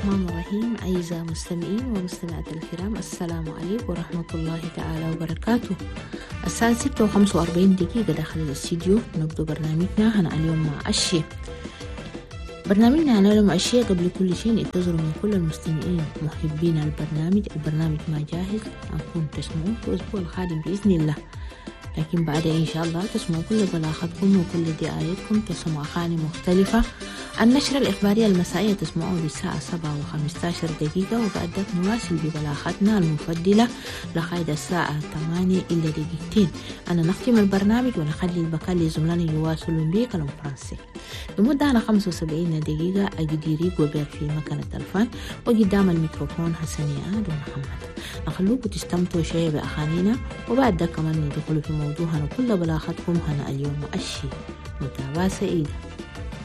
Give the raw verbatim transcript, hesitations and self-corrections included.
الرحمن الرحيم. أعزائي المستمعين ومستمعات الكرام، السلام عليكم ورحمة الله تعالى وبركاته. الساعة ستة وخمسة وأربعين دقيقة داخل الاستديو، نبدأ برنامجنا هنا اليوم مع أشي. برنامجنا هنا اليوم مع أشي. قبل كل شيء انتظروا من كل المستمعين محبين البرنامج البرنامج ما جاهز، نكون تسمعوه في الأسبوع القادم بإذن الله، لكن بعد إن شاء الله تسمعوا كل بلاغتكم وكل دعايتكم، تسمعوا أغاني مختلفة. النشرة الإخبارية المسائية تسمعوه بالساعة سبعة وخمسة عشر دقيقة، وبعد ذلك نواصل ببلاغتنا المفضلة لغاية الساعة ثمانية إلا دقيقتين. أنا نختم البرنامج ونخلي البقاء لزملائنا يواصلون به كلام فرنسي لمدة أنا خمسة وسبعين دقيقة. أجديري وبير في مكان التلفان، وقدام الميكروفون حسنية ومحمد. نخلوكم تستمتعوا شوية بأغانينا، وبعد ذلك كمان ندخل في موضوعنا كل بلاغتكم هنا اليوم أشي. متابعة سعيدة.